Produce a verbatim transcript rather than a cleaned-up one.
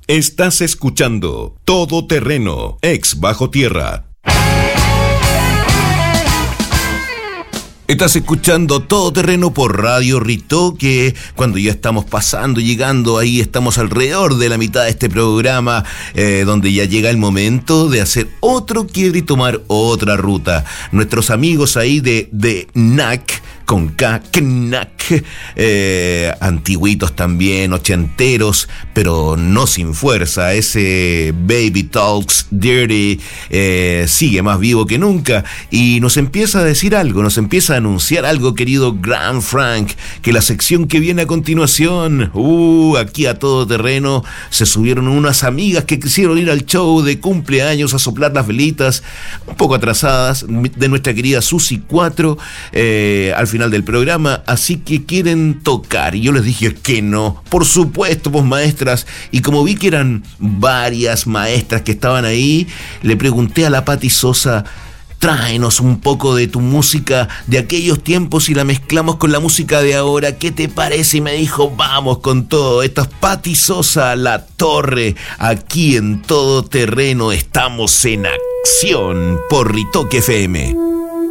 Estás escuchando Todo Terreno, ex Bajo Tierra. Estás escuchando Todo Terreno por Radio Ritoque, cuando ya estamos pasando, llegando ahí, estamos alrededor de la mitad de este programa, eh, donde ya llega el momento de hacer otro quiebre y tomar otra ruta. Nuestros amigos ahí de, de N A C, con K, Knack, eh, antiguitos también, ochenteros, pero no sin fuerza. Ese Baby Talks Dirty eh, sigue más vivo que nunca y nos empieza a decir algo, nos empieza a anunciar algo, querido Grand Frank, que la sección que viene a continuación, uh, aquí a Todo Terreno, se subieron unas amigas que quisieron ir al show de cumpleaños a soplar las velitas, un poco atrasadas, de nuestra querida Susi cuatro, eh, al final del programa, así que quieren tocar, y yo les dije que no, por supuesto, pues maestras, y como vi que eran varias maestras que estaban ahí, le pregunté a la Pati Sosa: tráenos un poco de tu música de aquellos tiempos y la mezclamos con la música de ahora, ¿qué te parece? Y me dijo, vamos con todo. Esta es Pati Sosa, La Torre, aquí en Todo Terreno, estamos en acción por Ritoque F M.